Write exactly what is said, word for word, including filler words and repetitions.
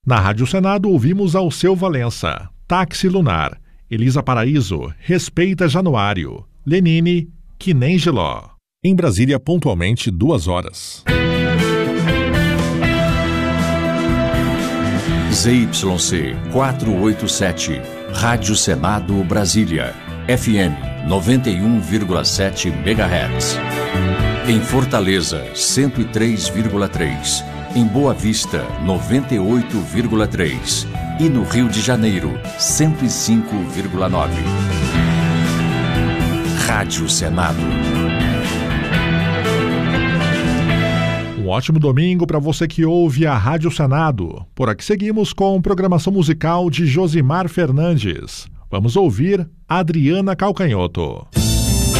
Na Rádio Senado ouvimos Alceu Valença, Táxi Lunar, Elisa Paraíso, Respeita Januário, Lenine, Que Nem Giló. Em Brasília, pontualmente, duas horas. Z Y C quatrocentos e oitenta e sete, Rádio Senado Brasília, F M noventa e um vírgula sete megahertz. Em Fortaleza, cento e três vírgula três. Em Boa Vista, noventa e oito vírgula três. E no Rio de Janeiro, cento e cinco vírgula nove. Rádio Senado. Um ótimo domingo para você que ouve a Rádio Senado. Por aqui seguimos com programação musical de Josimar Fernandes. Vamos ouvir Adriana Calcanhoto.